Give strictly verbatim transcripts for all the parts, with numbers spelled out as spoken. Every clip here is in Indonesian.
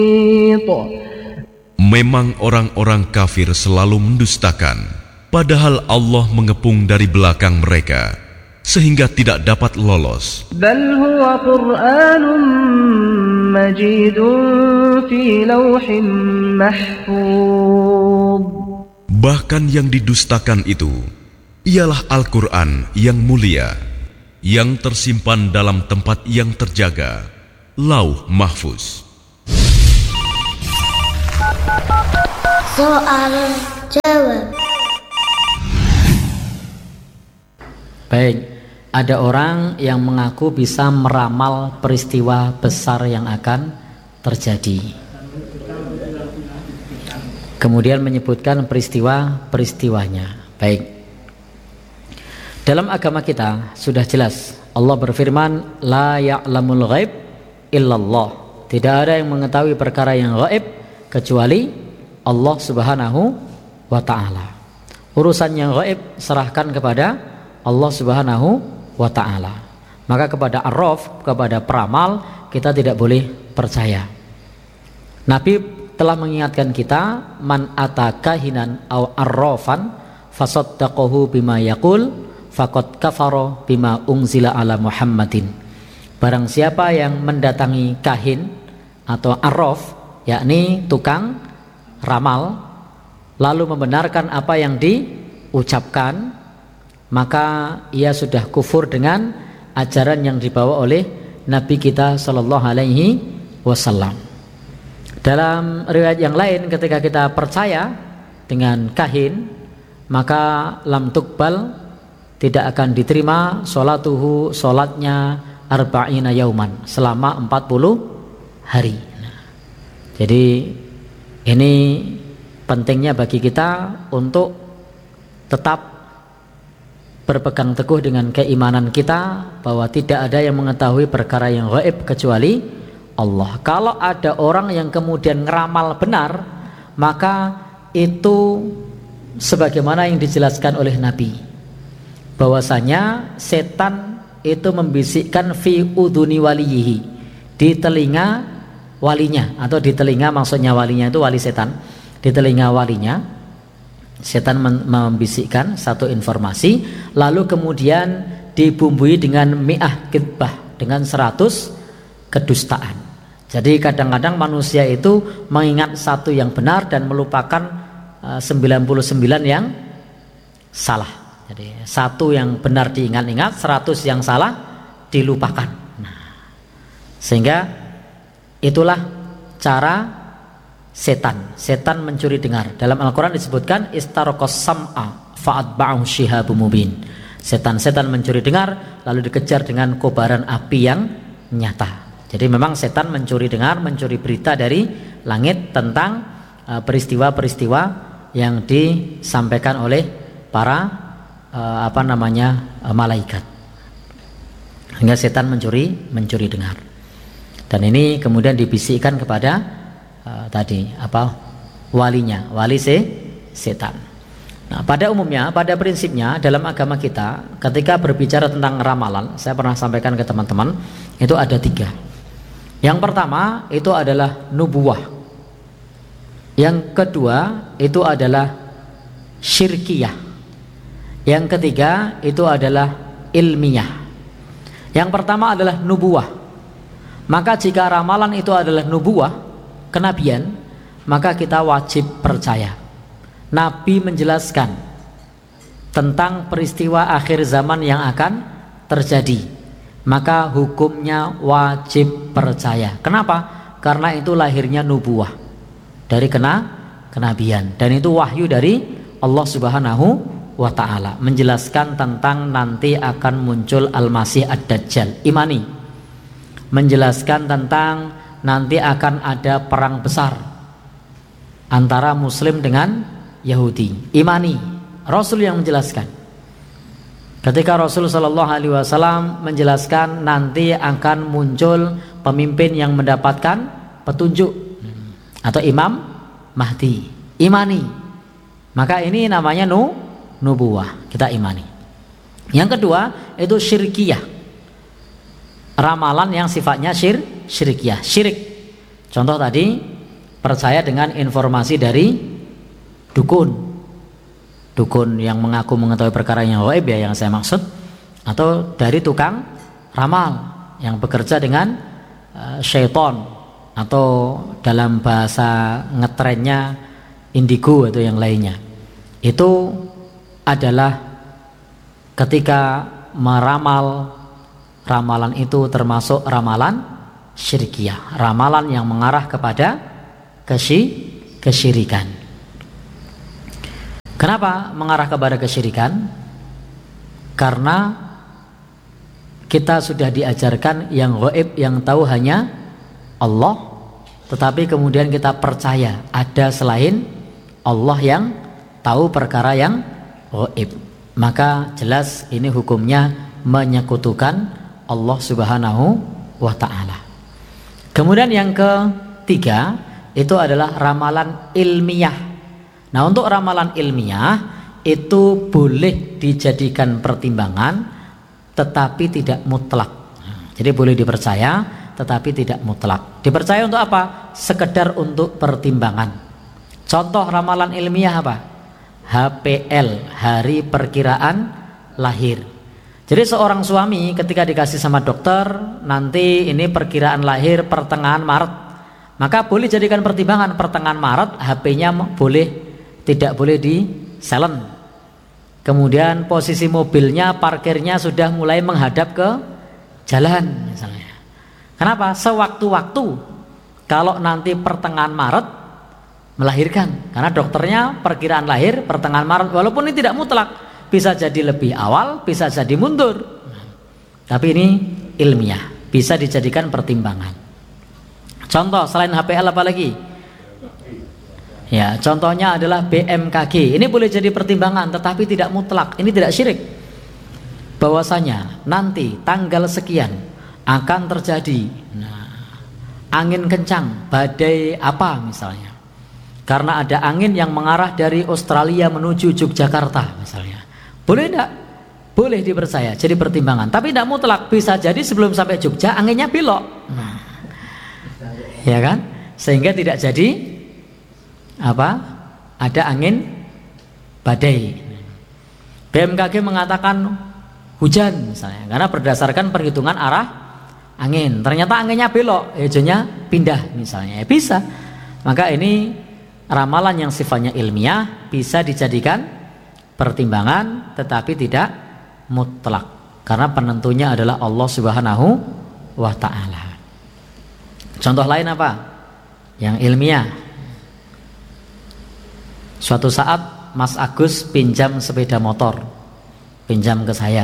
Memang orang-orang kafir selalu mendustakan, padahal Allah mengepung dari belakang mereka, sehingga tidak dapat lolos. Bal huwa Qur'anun majidun fi lawhin mahfuz. Bahkan yang didustakan itu ialah Al-Quran yang mulia, yang tersimpan dalam tempat yang terjaga, Lauh Mahfuz. Soal jawab. Baik, ada orang yang mengaku bisa meramal peristiwa besar yang akan terjadi. Kemudian menyebutkan peristiwa-peristiwanya. Baik. Dalam agama kita sudah jelas Allah berfirman, la ya'lamul ghaib illallah. Tidak ada yang mengetahui perkara yang gaib kecuali Allah Subhanahu wa ta'ala. Urusan yang gaib serahkan kepada Allah Subhanahu wa ta'ala. Maka kepada arraf, kepada peramal, kita tidak boleh percaya. Nabi telah mengingatkan kita, man ataka hinan aw arrafan fasaddaqahu bima yaqul faqad kafara bima unzila ala Muhammadin. Barang siapa yang mendatangi kahin atau arraf, yakni tukang ramal, lalu membenarkan apa yang diucapkan, maka ia sudah kufur dengan ajaran yang dibawa oleh Nabi kita Shallallahu Alaihi Wasallam. Dalam riwayat yang lain, ketika kita percaya dengan kahin, maka lam tukbal, tidak akan diterima sholatuhu, sholatnya arba'ina yauman, selama empat puluh hari. Nah, jadi ini pentingnya bagi kita untuk tetap berpegang teguh dengan keimanan kita bahwa tidak ada yang mengetahui perkara yang gaib kecuali Allah. Kalau ada orang yang kemudian ngeramal benar, maka itu sebagaimana yang dijelaskan oleh Nabi, bahwasanya setan itu membisikkan fi udhuni waliyihi, di telinga walinya, atau di telinga, maksudnya walinya itu wali setan, di telinga walinya setan membisikkan satu informasi, lalu kemudian dibumbui dengan mi'ah kidbah, dengan seratus kedustaan. Jadi kadang-kadang manusia itu mengingat satu yang benar dan melupakan uh, sembilan puluh sembilan yang salah. Jadi satu yang benar diingat-ingat, seratus yang salah dilupakan. Nah, sehingga itulah cara setan. Setan mencuri dengar. Dalam Al-Quran disebutkan istaraqas sam'a fa'atba'ahu syihabun mubin. Setan-setan mencuri dengar lalu dikejar dengan kobaran api yang nyata. Jadi memang setan mencuri dengar, mencuri berita dari langit tentang uh, peristiwa-peristiwa yang disampaikan oleh para uh, apa namanya uh, malaikat. Hingga setan mencuri mencuri dengar. Dan ini kemudian dibisikkan kepada uh, tadi apa walinya, wali se setan. Nah, pada umumnya, pada prinsipnya dalam agama kita, ketika berbicara tentang ramalan, saya pernah sampaikan ke teman-teman, itu ada tiga. Yang pertama itu adalah nubuwah. Yang kedua itu adalah syirkiyah. Yang ketiga itu adalah ilmiah. Yang pertama adalah nubuwah. Maka jika ramalan itu adalah nubuwah, kenabian, maka kita wajib percaya. Nabi menjelaskan tentang peristiwa akhir zaman yang akan terjadi, maka hukumnya wajib percaya. Kenapa? Karena itu lahirnya nubuwah, dari kena kenabian, dan itu wahyu dari Allah Subhanahu wa ta'ala, menjelaskan tentang nanti akan muncul Al-Masih Ad-Dajjal, imani. Menjelaskan tentang nanti akan ada perang besar antara Muslim dengan Yahudi, imani. Rasul yang menjelaskan. Ketika Rasul Shallallahu Alaihi Wasallam menjelaskan nanti akan muncul pemimpin yang mendapatkan petunjuk atau Imam Mahdi, imani. Maka ini namanya nu nubuwah, kita imani. Yang kedua itu syirkiyah, ramalan yang sifatnya syir, syirkiyah, syirik. Contoh tadi percaya dengan informasi dari dukun, dukun yang mengaku mengetahui perkara yang gaib ya yang saya maksud, atau dari tukang ramal yang bekerja dengan uh, syaiton, atau dalam bahasa ngetrennya indigo atau yang lainnya. Itu adalah ketika meramal, ramalan itu termasuk ramalan syirkiyah, ramalan yang mengarah kepada kesy kesyirikan. Kenapa mengarah kepada kesyirikan? Karena kita sudah diajarkan yang gaib, yang tahu hanya Allah, tetapi kemudian kita percaya ada selain Allah yang tahu perkara yang gaib. Maka jelas ini hukumnya menyekutukan Allah Subhanahu wa ta'ala. Kemudian yang ketiga itu adalah ramalan ilmiah. Nah, untuk ramalan ilmiah itu boleh dijadikan pertimbangan tetapi tidak mutlak. Jadi boleh dipercaya tetapi tidak mutlak. Dipercaya untuk apa? Sekedar untuk pertimbangan. Contoh ramalan ilmiah apa? H P L, hari perkiraan lahir. Jadi seorang suami ketika dikasih sama dokter, nanti ini perkiraan lahir pertengahan Maret, maka boleh jadikan pertimbangan pertengahan Maret, H P-nya boleh tidak boleh di silent. Kemudian posisi mobilnya, parkirnya sudah mulai menghadap ke jalan misalnya. Kenapa? Sewaktu-waktu kalau nanti pertengahan Maret melahirkan, karena dokternya perkiraan lahir pertengahan Maret, walaupun ini tidak mutlak, bisa jadi lebih awal, bisa jadi mundur, tapi ini ilmiah, bisa dijadikan pertimbangan. Contoh selain H P L apa lagi? Ya, contohnya adalah B M K G. Ini boleh jadi pertimbangan tetapi tidak mutlak. Ini tidak syirik. Bahwasanya nanti tanggal sekian akan terjadi nah, angin kencang, badai apa misalnya. Karena ada angin yang mengarah dari Australia menuju Yogyakarta misalnya. Boleh tidak? Boleh dipercaya, jadi pertimbangan. Tapi tidak mutlak, bisa jadi sebelum sampai Jogja anginnya belok. Nah, ya kan? Sehingga tidak jadi apa? Ada angin badai. B M K G mengatakan hujan misalnya, karena berdasarkan perhitungan arah angin. Ternyata anginnya belok, hujannya pindah misalnya. Ya bisa. Maka ini ramalan yang sifatnya ilmiah bisa dijadikan pertimbangan tetapi tidak mutlak, karena penentunya adalah Allah Subhanahu wa ta'ala. Contoh lain apa? Yang ilmiah. Suatu saat Mas Agus pinjam sepeda motor, pinjam ke saya.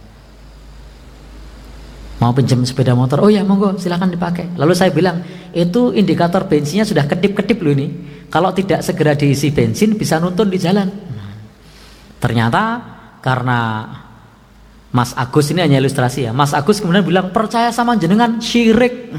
Mau pinjam sepeda motor? Oh ya monggo, silakan dipakai. Lalu saya bilang, itu indikator bensinnya sudah kedip-kedip loh ini. Kalau tidak segera diisi bensin bisa nuntun di jalan. Ternyata karena Mas Agus ini hanya ilustrasi ya. Mas Agus kemudian bilang percaya sama jenengan syirik.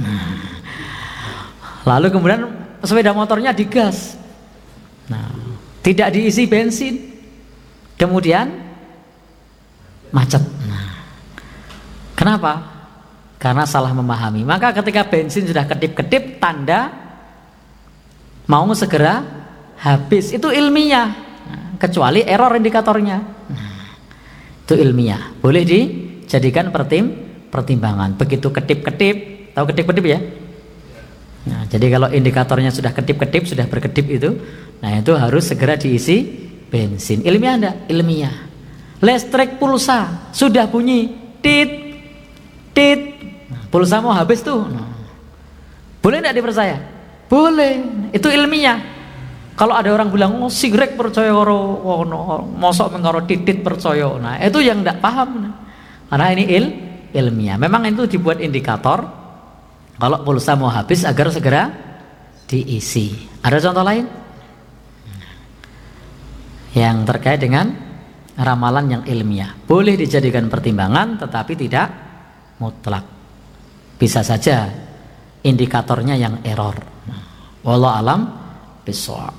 Lalu kemudian sepeda motornya digas. Nah, tidak diisi bensin. Kemudian macet. Nah, kenapa? Karena salah memahami. Maka ketika bensin sudah kedip-kedip, tanda mau segera habis. Itu ilmiah, nah, kecuali error indikatornya. Nah, itu ilmiah, boleh dijadikan pertim pertimbangan. Begitu kedip-kedip, tahu kedip-kedip ya? Nah, jadi kalau indikatornya sudah kedip-kedip, sudah berkedip itu, nah itu harus segera diisi bensin. Ilmiah enggak? Ilmiah. Listrik pulsa sudah bunyi tit tit, nah, pulsa mau habis tuh. Nah, boleh enggak dipercaya? Boleh, itu ilmiah. Kalau ada orang bilang oh sigrek percaya karo ono, mosok mengkaro titit percaya. Nah, itu yang enggak paham. Nah, karena ini il ilmiah. Memang itu dibuat indikator kalau pulsa mau habis agar segera diisi. Ada contoh lain? Yang terkait dengan ramalan yang ilmiah. Boleh dijadikan pertimbangan tetapi tidak mutlak. Bisa saja indikatornya yang error. Wallahu alam bishawab.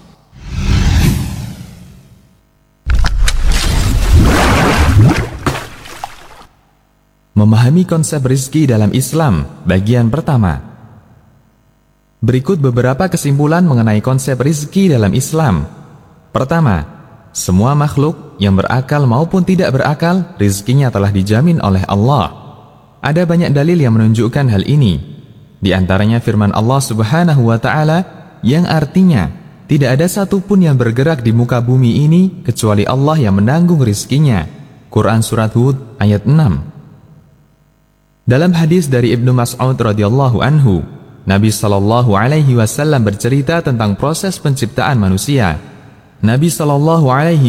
Memahami konsep rizki dalam Islam, bagian pertama. Berikut beberapa kesimpulan mengenai konsep rizki dalam Islam. Pertama, semua makhluk yang berakal maupun tidak berakal, rizkinya telah dijamin oleh Allah. Ada banyak dalil yang menunjukkan hal ini. Di antaranya firman Allah Subhanahu wa Ta'ala yang artinya, tidak ada satupun yang bergerak di muka bumi ini kecuali Allah yang menanggung rizkinya. Quran Surat Hud ayat enam. Dalam hadis dari Ibnu Mas'ud radhiyallahu anhu, Nabi Shallallahu Alaihi Wasallam bercerita tentang proses penciptaan manusia. Nabi Shallallahu Alaihi